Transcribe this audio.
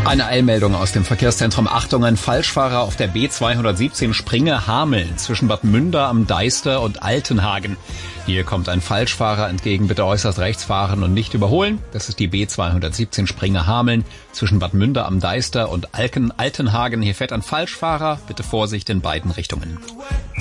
Eine Eilmeldung aus dem Verkehrszentrum. Achtung, ein Falschfahrer auf der B217 Springe-Hameln zwischen Bad Münder am Deister und Altenhagen. Hier kommt ein Falschfahrer entgegen. Bitte äußerst rechts fahren und nicht überholen. Das ist die B217 Springe-Hameln zwischen Bad Münder am Deister und Altenhagen. Hier fährt ein Falschfahrer. Bitte Vorsicht in beiden Richtungen.